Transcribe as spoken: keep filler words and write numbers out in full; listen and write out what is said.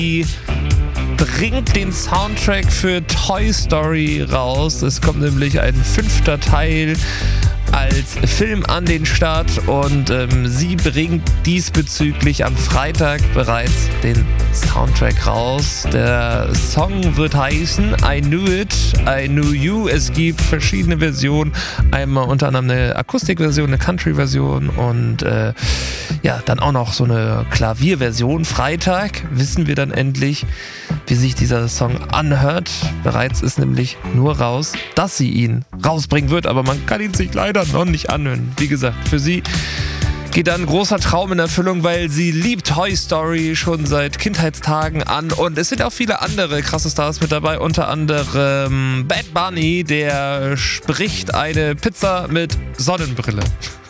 bringt den Soundtrack für Toy Story raus. Es kommt nämlich ein fünfter Teil als Film an den Start und ähm, sie bringt diesbezüglich am Freitag bereits den Soundtrack raus. Der Song wird heißen I Knew It, I Knew You. Es gibt verschiedene Versionen, einmal unter anderem eine Akustikversion, eine Country-Version und äh, ja, dann auch noch so eine Klavierversion. Freitag wissen wir dann endlich, wie sich dieser Song anhört. Bereits ist nämlich nur raus, dass sie ihn rausbringen wird, aber man kann ihn sich leider noch nicht anhören. Wie gesagt, für sie geht da ein großer Traum in Erfüllung, weil sie liebt Toy Story schon seit Kindheitstagen an und es sind auch viele andere krasse Stars mit dabei, unter anderem Bad Bunny, der spricht eine Pizza mit Sonnenbrille.